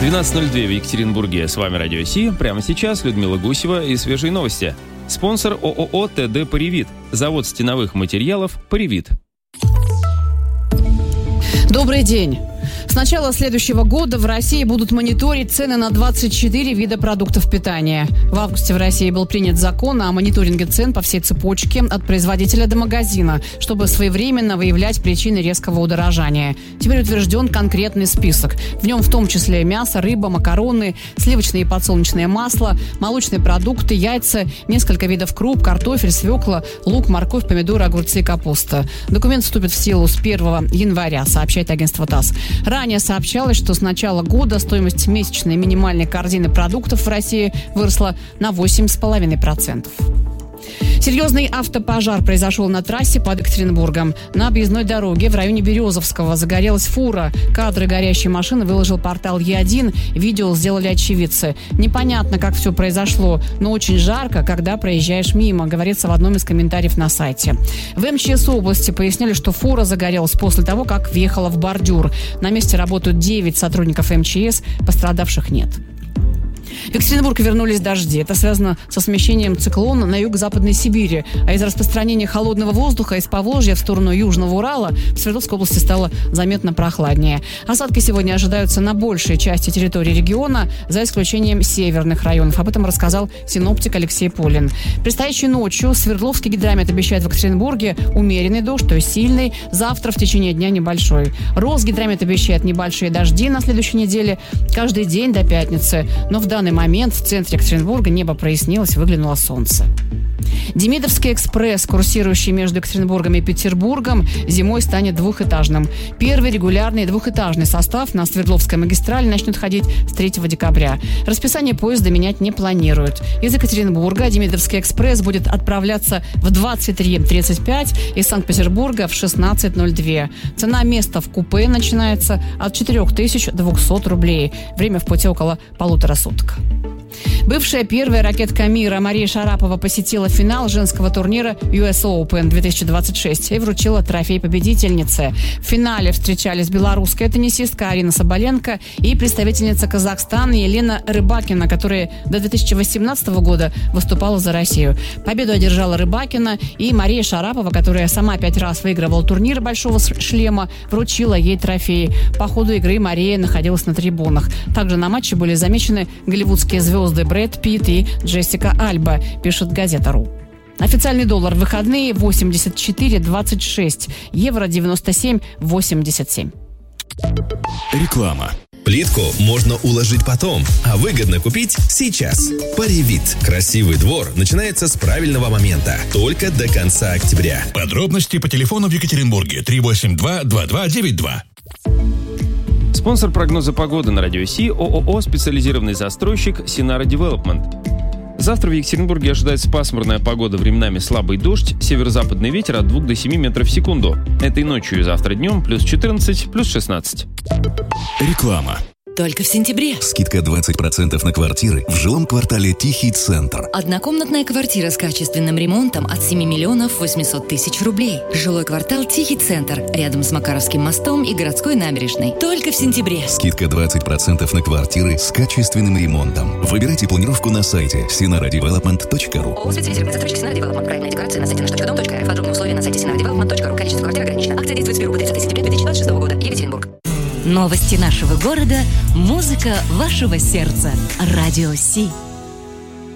12:02 в Екатеринбурге. С вами Радио Си. Прямо сейчас Людмила Гусева и свежие новости. Спонсор ООО ТД «Поривит». Завод стеновых материалов «Поривит». Добрый день. С начала следующего года в России будут мониторить цены на 24 вида продуктов питания. В августе в России был принят закон о мониторинге цен по всей цепочке от производителя до магазина, чтобы своевременно выявлять причины резкого удорожания. Теперь утвержден конкретный список. В нем в том числе мясо, рыба, макароны, сливочное и подсолнечное масло, молочные продукты, яйца, несколько видов круп, картофель, свекла, лук, морковь, помидоры, огурцы и капуста. Документ вступит в силу с 1 января, сообщает агентство ТАСС. Ранее сообщалось, что с начала года стоимость месячной минимальной корзины продуктов в России выросла на 8,5%. Серьезный автопожар произошел на трассе под Екатеринбургом. На объездной дороге в районе Березовского загорелась фура. Кадры горящей машины выложил портал Е1. Видео сделали очевидцы. Непонятно, как все произошло, но очень жарко, когда проезжаешь мимо, говорится в одном из комментариев на сайте. В МЧС области пояснили, что фура загорелась после того, как въехала в бордюр. На месте работают 9 сотрудников МЧС, пострадавших нет. В Екатеринбург вернулись дожди. Это связано со смещением циклона на юго-западной Сибири. А из распространения холодного воздуха из Поволжья в сторону Южного Урала в Свердловской области стало заметно прохладнее. Осадки сегодня ожидаются на большей части территории региона, за исключением северных районов. Об этом рассказал синоптик Алексей Полин. Предстоящей ночью Свердловский гидромет обещает в Екатеринбурге умеренный дождь, то есть сильный. Завтра в течение дня небольшой. Росгидромет обещает небольшие дожди на следующей неделе, каждый день до пятницы. Но в данный момент в центре Екатеринбурга небо прояснилось, выглянуло солнце. Демидовский экспресс, курсирующий между Екатеринбургом и Петербургом, зимой станет двухэтажным. Первый регулярный двухэтажный состав на Свердловской магистрали начнет ходить с 3 декабря. Расписание поезда менять не планируют. Из Екатеринбурга Демидовский экспресс будет отправляться в 23:35, из Санкт-Петербурга в 16:02. Цена места в купе начинается от 4200 рублей. Время в пути около 1,5 суток. Бывшая первая ракетка мира Мария Шарапова посетила финал женского турнира US Open 2026 и вручила трофей победительнице. В финале встречались белорусская теннисистка Арина Соболенко и представительница Казахстана Елена Рыбакина, которая до 2018 года выступала за Россию. Победу одержала Рыбакина, и Мария Шарапова, которая сама 5 раз выигрывала турнир «Большого шлема», вручила ей трофей. По ходу игры Мария находилась на трибунах. Также на матче были замечены голливудские звезды Брэд Питт и Джессика Альба, пишет газета.ру. Официальный доллар в выходные 84,26, евро 97,87. Реклама. Плитку можно уложить потом, а выгодно купить сейчас. Поривит. Красивый двор начинается с правильного момента. Только до конца октября. Подробности по телефону в Екатеринбурге 382-2292. Спонсор прогноза погоды на Радио Си – ООО «Специализированный застройщик Синара Девелопмент». Завтра в Екатеринбурге ожидается пасмурная погода, временами слабый дождь, северо-западный ветер от 2 до 7 метров в секунду. Этой ночью и завтра днем плюс 14, плюс 16. Реклама. Только в сентябре. Скидка 20% на квартиры в жилом квартале «Тихий центр». Однокомнатная квартира с качественным ремонтом от 7 миллионов 800 тысяч рублей. Жилой квартал «Тихий центр» рядом с Макаровским мостом и городской набережной. Только в сентябре. Скидка 20% на квартиры с качественным ремонтом. Выбирайте планировку на сайте sinaradevelopment.ru. ООО «Специализированный застройщик Синара Девелопмент». Проектная декорация на сайте nаш.дом.рф. Подробные условия на сайте sinaradevelopment.ru. Количество квартир ограничено. Акция действует с 1 по 30 сентября 2026 года. Екатеринбург. Новости нашего города, музыка вашего сердца. Радио Си.